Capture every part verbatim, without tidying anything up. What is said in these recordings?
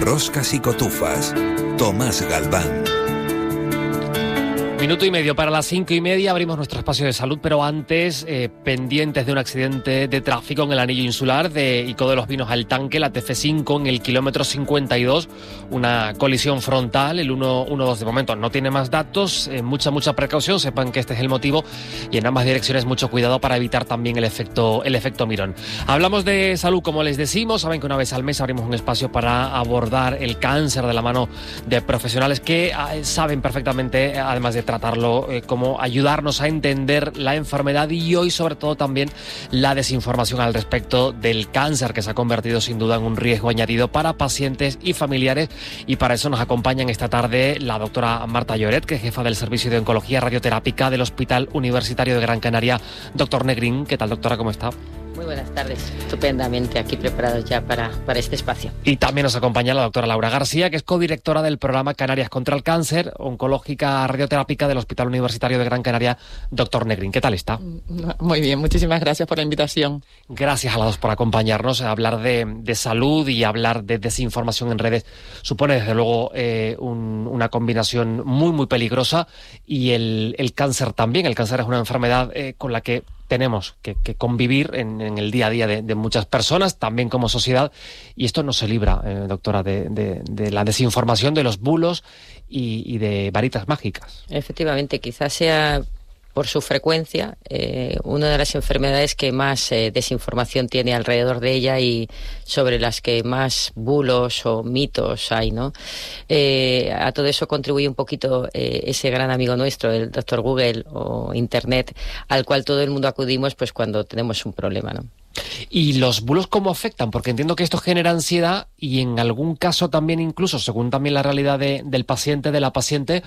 Roscas y Cotufas. Tomás Galván. Minuto y medio para las cinco y media, abrimos nuestro espacio de salud, pero antes, eh, pendientes de un accidente de tráfico en el anillo insular de Ico de los Vinos al Tanque, la T C cinco en el kilómetro cincuenta y dos, una colisión frontal, el ciento doce de momento no tiene más datos, eh, mucha, mucha precaución, sepan que este es el motivo, y en ambas direcciones mucho cuidado para evitar también el efecto, el efecto mirón. Hablamos de salud, como les decimos, saben que una vez al mes abrimos un espacio para abordar el cáncer de la mano de profesionales que eh, saben perfectamente, además de tratarlo, eh, cómo ayudarnos a entender la enfermedad y hoy sobre todo también la desinformación al respecto del cáncer, que se ha convertido sin duda en un riesgo añadido para pacientes y familiares, y para eso nos acompañan esta tarde la doctora Marta Lloret, que es jefa del Servicio de Oncología Radioterápica del Hospital Universitario de Gran Canaria. Doctor Negrín, ¿qué tal, doctora? ¿Cómo está? Muy buenas tardes, estupendamente aquí preparados ya para, para este espacio. Y también nos acompaña la doctora Laura García, que es codirectora del programa Canarias contra el Cáncer, oncológica radioterápica del Hospital Universitario de Gran Canaria. Doctor Negrín, ¿qué tal está? Muy bien, muchísimas gracias por la invitación. Gracias a las dos por acompañarnos. Hablar de, de salud y hablar de desinformación en redes supone desde luego eh, un, una combinación muy muy peligrosa, y el, el cáncer también. El cáncer es una enfermedad eh, con la que tenemos que, que convivir en, en el día a día de, de muchas personas, también como sociedad, y esto no se libra, eh, doctora, de, de, de la desinformación, de los bulos y, y de varitas mágicas. Efectivamente, quizás sea por su frecuencia eh, una de las enfermedades que más eh, desinformación tiene alrededor de ella y sobre las que más bulos o mitos hay, ¿no? Eh, a todo eso contribuye un poquito eh, ese gran amigo nuestro, el doctor Google o Internet, al cual todo el mundo acudimos pues cuando tenemos un problema, ¿no? ¿Y los bulos cómo afectan? Porque entiendo que esto genera ansiedad y en algún caso también, incluso según también la realidad de, del paciente, de la paciente,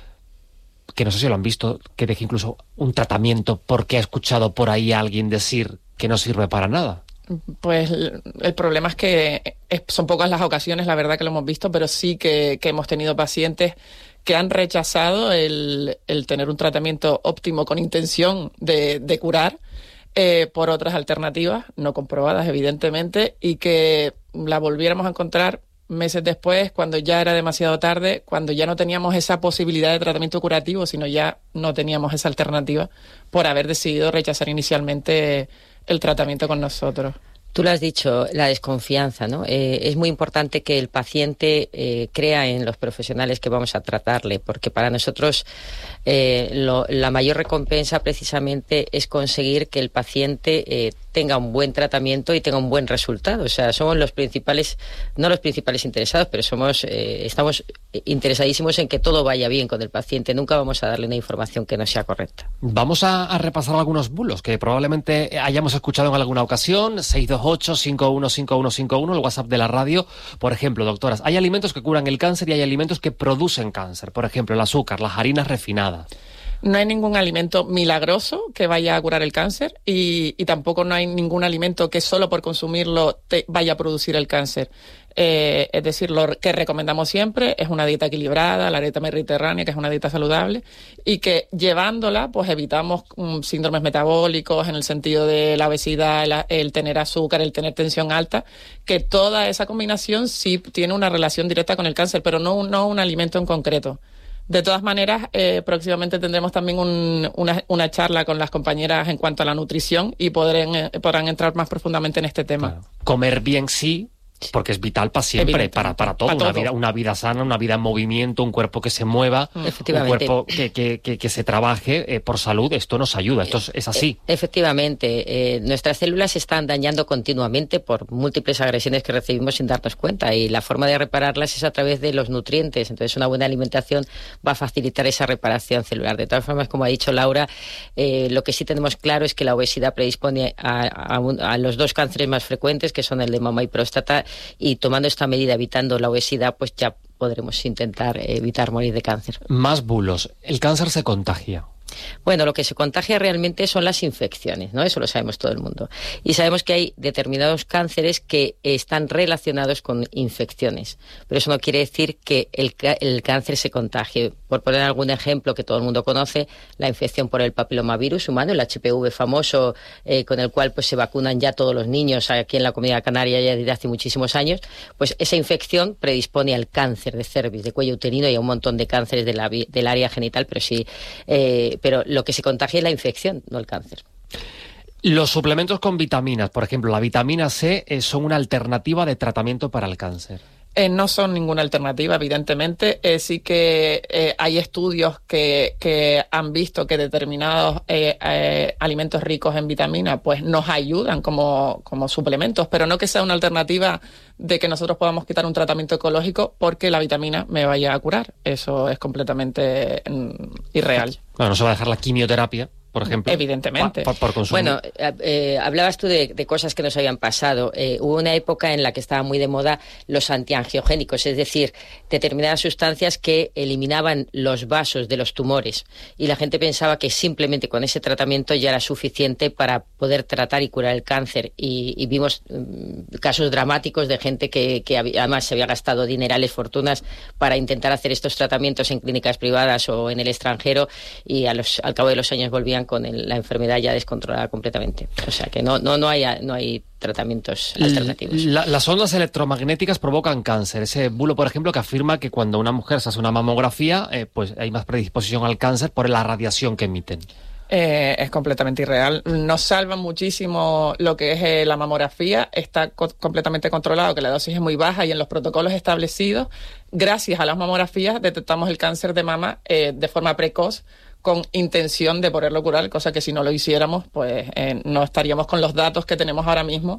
que no sé si lo han visto, que deje incluso un tratamiento porque ha escuchado por ahí a alguien decir que no sirve para nada. Pues el problema es que es, son pocas las ocasiones, la verdad que lo hemos visto, pero sí que, que hemos tenido pacientes que han rechazado el, el tener un tratamiento óptimo con intención de, de curar eh, por otras alternativas, no comprobadas evidentemente, y que la volviéramos a encontrar meses después, cuando ya era demasiado tarde, cuando ya no teníamos esa posibilidad de tratamiento curativo, sino ya no teníamos esa alternativa por haber decidido rechazar inicialmente el tratamiento con nosotros. Tú lo has dicho, la desconfianza, ¿no? Eh, es muy importante que el paciente eh, crea en los profesionales que vamos a tratarle, porque para nosotros eh, lo, la mayor recompensa precisamente es conseguir que el paciente eh, tenga un buen tratamiento y tenga un buen resultado. O sea, somos los principales, no los principales interesados, pero somos, eh, estamos interesadísimos en que todo vaya bien con el paciente. Nunca vamos a darle una información que no sea correcta. Vamos a, a repasar algunos bulos que probablemente hayamos escuchado en alguna ocasión. seis dos ocho, cinco uno cinco uno cinco uno, el WhatsApp de la radio. Por ejemplo, doctoras, hay alimentos que curan el cáncer y hay alimentos que producen cáncer. Por ejemplo, el azúcar, las harinas refinadas. No hay ningún alimento milagroso que vaya a curar el cáncer y, y tampoco no hay ningún alimento que solo por consumirlo te vaya a producir el cáncer. Eh, es decir, lo que recomendamos siempre es una dieta equilibrada, la dieta mediterránea, que es una dieta saludable, y que llevándola pues evitamos um, síndromes metabólicos en el sentido de la obesidad, el, el tener azúcar, el tener tensión alta, que toda esa combinación sí tiene una relación directa con el cáncer, pero no, no un alimento en concreto. De todas maneras, eh, próximamente tendremos también un, una, una charla con las compañeras en cuanto a la nutrición y podrán, eh, podrán entrar más profundamente en este tema. Claro. Comer bien sí, porque es vital para siempre, para, para todo, para una todo. vida, una vida sana, una vida en movimiento, un cuerpo que se mueva, un cuerpo que, que, que, que se trabaje eh, por salud. Esto nos ayuda, esto es, es así. Efectivamente, eh, nuestras células se están dañando continuamente por múltiples agresiones que recibimos sin darnos cuenta, y la forma de repararlas es a través de los nutrientes. Entonces una buena alimentación va a facilitar esa reparación celular. De todas formas, como ha dicho Laura, eh, lo que sí tenemos claro es que la obesidad predispone a, a, un, a los dos cánceres más frecuentes, que son el de mama y próstata, y tomando esta medida, evitando la obesidad, pues ya podremos intentar evitar morir de cáncer. Más bulos. El cáncer se contagia. Bueno, lo que se contagia realmente son las infecciones, ¿no? Eso lo sabemos todo el mundo. Y sabemos que hay determinados cánceres que están relacionados con infecciones. Pero eso no quiere decir que el, el cáncer se contagie. Por poner algún ejemplo que todo el mundo conoce, la infección por el papilomavirus humano, el H P V famoso, eh, con el cual pues se vacunan ya todos los niños aquí en la Comunidad Canaria ya desde hace muchísimos años, pues esa infección predispone al cáncer de cervix, de cuello uterino y a un montón de cánceres de la, del área genital, pero sí, eh, pero lo que se contagia es la infección, no el cáncer. Los suplementos con vitaminas, por ejemplo, la vitamina C, eh, son una alternativa de tratamiento para el cáncer. Eh, no son ninguna alternativa, evidentemente. Eh, sí que eh, hay estudios que, que han visto que determinados eh, eh, alimentos ricos en vitamina pues nos ayudan como, como suplementos, pero no que sea una alternativa de que nosotros podamos quitar un tratamiento ecológico porque la vitamina me vaya a curar. Eso es completamente mm, irreal. Bueno, no se va a dejar la quimioterapia, por ejemplo. Evidentemente. Pa, pa, por consumir. Bueno, eh, hablabas tú de, de cosas que nos habían pasado. Eh, hubo una época en la que estaba muy de moda los antiangiogénicos, es decir, determinadas sustancias que eliminaban los vasos de los tumores. Y la gente pensaba que simplemente con ese tratamiento ya era suficiente para poder tratar y curar el cáncer. Y, y vimos um, casos dramáticos de gente que, que había, además se había gastado dinerales, fortunas, para intentar hacer estos tratamientos en clínicas privadas o en el extranjero, y a los, al cabo de los años volvían con el, la enfermedad ya descontrolada completamente. O sea que no, no, no hay, no hay tratamientos alternativos. La, las ondas electromagnéticas provocan cáncer. Ese bulo, por ejemplo, que afirma que cuando una mujer se hace una mamografía, eh, pues hay más predisposición al cáncer por la radiación que emiten. Eh, es completamente irreal. Nos salva muchísimo lo que es eh, la mamografía. Está co- completamente controlado, que la dosis es muy baja, y en los protocolos establecidos, gracias a las mamografías, detectamos el cáncer de mama eh, de forma precoz, con intención de poderlo curar, cosa que si no lo hiciéramos, pues eh, no estaríamos con los datos que tenemos ahora mismo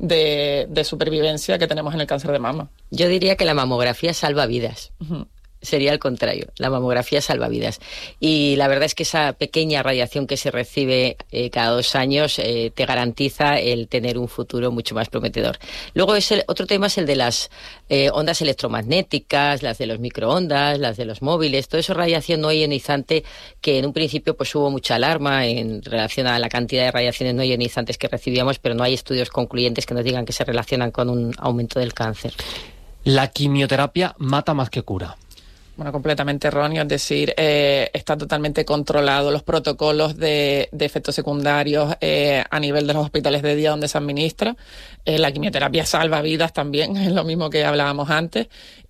de, de supervivencia que tenemos en el cáncer de mama. Yo diría que la mamografía salva vidas. Uh-huh. Sería al contrario, la mamografía salva vidas. Y la verdad es que esa pequeña radiación que se recibe eh, cada dos años eh, te garantiza el tener un futuro mucho más prometedor. Luego es el, otro tema es el de las eh, ondas electromagnéticas, las de los microondas, las de los móviles, todo eso radiación no ionizante, que en un principio pues hubo mucha alarma en relación a la cantidad de radiaciones no ionizantes que recibíamos, pero no hay estudios concluyentes que nos digan que se relacionan con un aumento del cáncer. La quimioterapia mata más que cura. Bueno, completamente erróneo, es decir, eh, está totalmente controlado los protocolos de, de efectos secundarios eh, a nivel de los hospitales de día donde se administra. Eh, la quimioterapia salva vidas también, es lo mismo que hablábamos antes,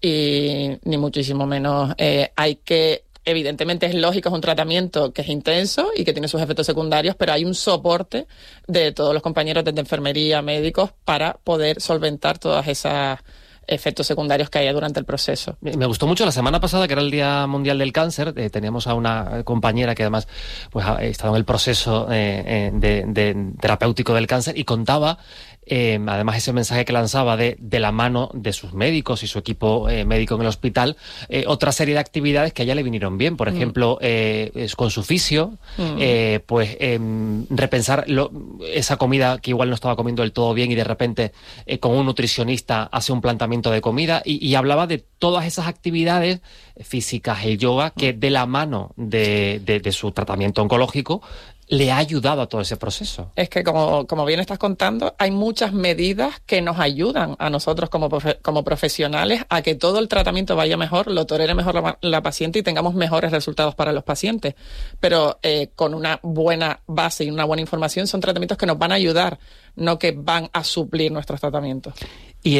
y ni muchísimo menos eh, hay que... Evidentemente es lógico, es un tratamiento que es intenso y que tiene sus efectos secundarios, pero hay un soporte de todos los compañeros desde enfermería, médicos, para poder solventar todas esas efectos secundarios que haya durante el proceso. Me gustó mucho la semana pasada, que era el Día Mundial del Cáncer, eh, teníamos a una compañera que además pues ha estado en el proceso eh, eh, de, de terapéutico del cáncer, y contaba Eh, además ese mensaje que lanzaba de, de la mano de sus médicos y su equipo eh, médico en el hospital, eh, otra serie de actividades que a ella le vinieron bien, por ejemplo, mm. eh, es con su fisio, mm. eh, pues eh, repensar lo, esa comida que igual no estaba comiendo del todo bien, y de repente eh, con un nutricionista hace un planteamiento de comida, y, y hablaba de todas esas actividades físicas, el yoga, que de la mano de, de, de su tratamiento oncológico le ha ayudado a todo ese proceso. Es que, como, como bien estás contando, hay muchas medidas que nos ayudan a nosotros como, profe- como profesionales a que todo el tratamiento vaya mejor, lo tolere mejor la, la paciente y tengamos mejores resultados para los pacientes. Pero eh, con una buena base y una buena información, son tratamientos que nos van a ayudar, no que van a suplir nuestros tratamientos. Y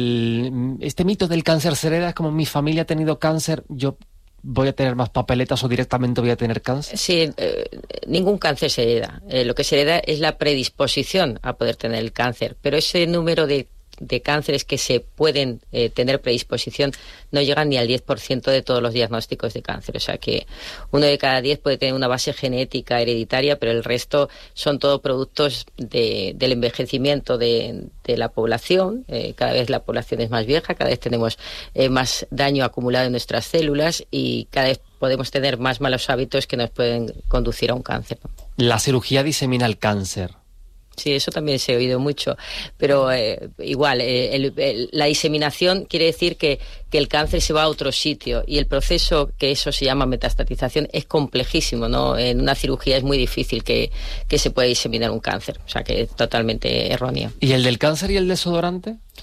el este mito del cáncer se hereda, es como mi familia ha tenido cáncer, yo voy a tener más papeletas o directamente voy a tener cáncer. Sí, eh, ningún cáncer se hereda. Eh, lo que se hereda es la predisposición a poder tener el cáncer, pero ese número de de cánceres que se pueden eh, tener predisposición no llegan ni al diez por ciento de todos los diagnósticos de cáncer. O sea que uno de cada diez puede tener una base genética hereditaria, pero el resto son todo productos de, del envejecimiento de, de la población. Eh, cada vez la población es más vieja, cada vez tenemos eh, más daño acumulado en nuestras células, y cada vez podemos tener más malos hábitos que nos pueden conducir a un cáncer. La cirugía disemina el cáncer. Sí, eso también se ha oído mucho, pero eh, igual, eh, el, el, la diseminación quiere decir que, que el cáncer se va a otro sitio, y el proceso, que eso se llama metastatización, es complejísimo, ¿no? En una cirugía es muy difícil que, que se pueda diseminar un cáncer, o sea que es totalmente erróneo. ¿Y el del cáncer y el desodorante?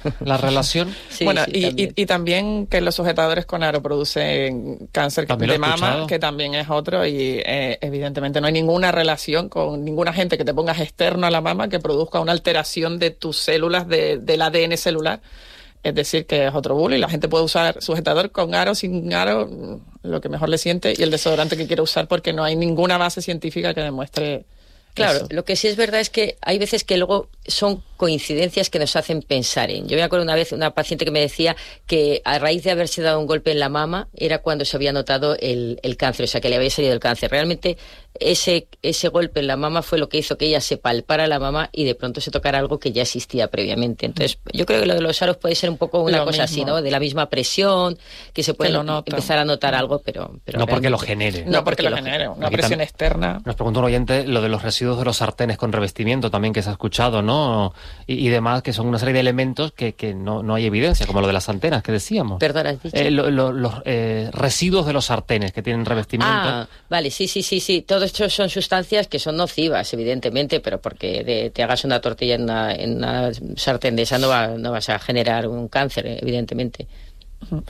la relación. Sí, bueno, sí, y, también. Y, y también que los sujetadores con aro producen cáncer de mama, que también es otro, y eh, evidentemente no hay ninguna relación con ningún agente que te pongas externo a la mama que produzca una alteración de tus células, de, del A D N celular. Es decir, que es otro bulo y la gente puede usar sujetador con aro, sin aro, lo que mejor le siente, y el desodorante que quiere usar, porque no hay ninguna base científica que demuestre. Claro, eso. Lo que sí es verdad es que hay veces que luego son coincidencias que nos hacen pensar en. Yo me acuerdo una vez una paciente que me decía que a raíz de haberse dado un golpe en la mama era cuando se había notado el, el cáncer, o sea, que le había salido el cáncer. Realmente ese, ese golpe en la mama fue lo que hizo que ella se palpara la mama y de pronto se tocara algo que ya existía previamente. Entonces, yo creo que lo de los aros puede ser un poco una lo cosa mismo. así, ¿no? De la misma presión, que se puede empezar a notar algo, pero... pero no porque realmente... lo genere. No, no porque, porque lo genere, una Aquí presión tam- externa. Nos pregunta un oyente lo de los residuos de los sartenes con revestimiento también, que se ha escuchado, ¿no? Y, y demás, que son una serie de elementos que, que no, no hay evidencia, como lo de las antenas que decíamos. Perdón, has dicho. Eh, lo, lo, los eh, residuos de los sartenes que tienen revestimiento. Ah, vale, sí, sí, sí, sí. Todo esto son sustancias que son nocivas, evidentemente, pero porque de, te hagas una tortilla en una, en una sartén de esa no, va, no vas a generar un cáncer, evidentemente.